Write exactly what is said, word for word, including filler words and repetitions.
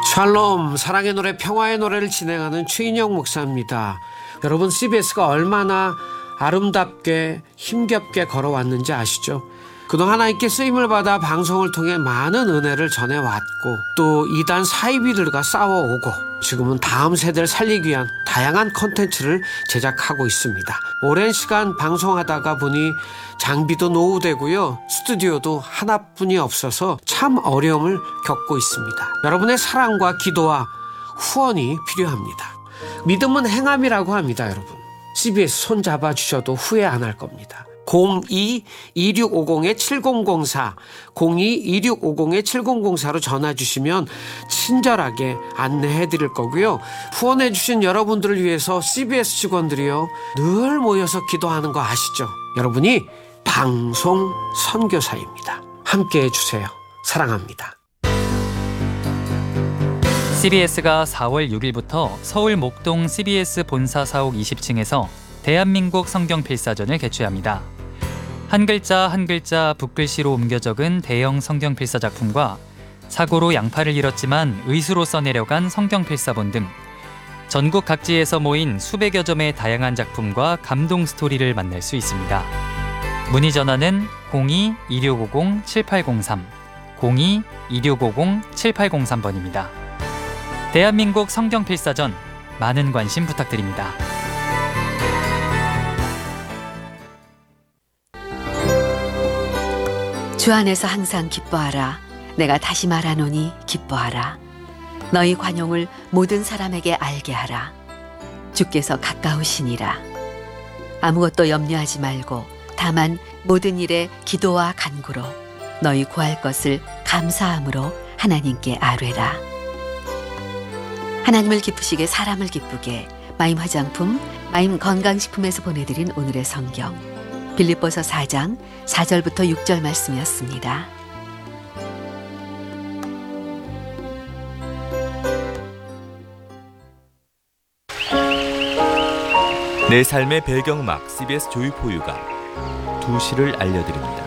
샬롬, 사랑의 노래, 평화의 노래를 진행하는 최인영 목사입니다. 여러분, 씨비에스가 얼마나 아름답게 힘겹게 걸어왔는지 아시죠? 그동안 하나님께 쓰임을 받아 방송을 통해 많은 은혜를 전해왔고 또 이단 사이비들과 싸워오고 지금은 다음 세대를 살리기 위한 다양한 콘텐츠를 제작하고 있습니다. 오랜 시간 방송하다가 보니 장비도 노후되고요. 스튜디오도 하나뿐이 없어서 참 어려움을 겪고 있습니다. 여러분의 사랑과 기도와 후원이 필요합니다. 믿음은 행함이라고 합니다, 여러분. 씨비에스 손 잡아주셔도 후회 안 할 겁니다. 공이 이육오공 칠공공사 공이 이육오공 칠공공사로 전화 주시면 친절하게 안내해 드릴 거고요. 후원해 주신 여러분들을 위해서 씨비에스 직원들이요 늘 모여서 기도하는 거 아시죠? 여러분이 방송 선교사입니다. 함께해 주세요. 사랑합니다. 씨비에스가 사월 육일부터 서울 목동 씨비에스 본사 사옥 이십 층에서 대한민국 성경 필사전을 개최합니다. 한 글자 한 글자 붓글씨로 옮겨 적은 대형 성경 필사 작품과 사고로 양팔을 잃었지만 의수로 써내려간 성경 필사본 등 전국 각지에서 모인 수백여 점의 다양한 작품과 감동 스토리를 만날 수 있습니다. 문의 전화는 공이 이육오공 칠팔공삼 공이 이육오공 칠팔공삼 번입니다. 대한민국 성경 필사전 많은 관심 부탁드립니다. 주 안에서 항상 기뻐하라. 내가 다시 말하노니 기뻐하라. 너희 관용을 모든 사람에게 알게 하라. 주께서 가까우시니라. 아무것도 염려하지 말고 다만 모든 일에 기도와 간구로 너희 구할 것을 감사함으로 하나님께 아뢰라. 하나님을 기쁘시게 사람을 기쁘게 마임 화장품, 마임 건강식품에서 보내드린 오늘의 성경 빌립보서 사 장 사 절부터 육 절 말씀이었습니다. 내 삶의 배경막 씨비에스 조이포유가 두 시를 알려드립니다.